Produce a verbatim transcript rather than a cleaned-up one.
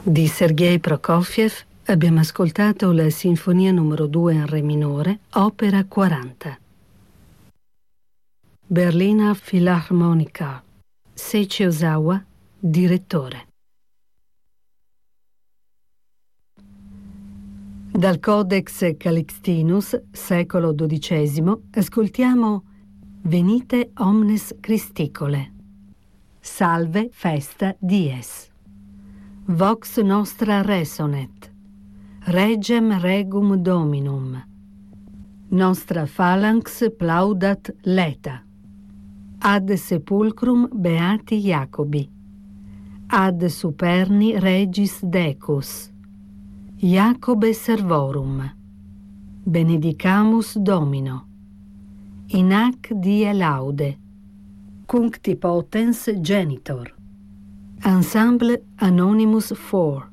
Di Sergei Prokofiev abbiamo ascoltato la Sinfonia numero due in Re minore, opera quaranta. Berliner Philharmoniker. Seiichi Ozawa, direttore. Dal Codex Calixtinus, secolo dodicesimo, ascoltiamo Venite omnes Christicole. Salve festa dies. Vox nostra resonet. Regem regum Dominum. Nostra phalanx plaudat leta. Ad sepulcrum beati Jacobi. Ad superni regis decus. Jacobe servorum. Benedicamus Domino. In hac die laude. Cuncti potens genitor. Ensemble Anonymous four.